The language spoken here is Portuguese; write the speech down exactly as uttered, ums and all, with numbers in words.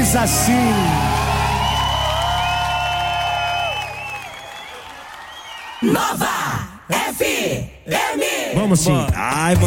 diz assim. Nova F M. Vamos sim. Ai, mano.